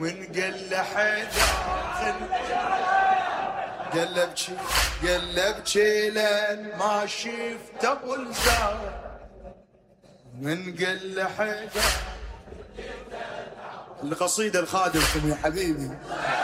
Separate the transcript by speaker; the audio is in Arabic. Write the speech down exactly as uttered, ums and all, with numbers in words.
Speaker 1: من قل حيدر قلبتي قلبتي لين ما شفت ابو الزهر من قل حيدر. القصيدة الخادمكم يا حبيبي.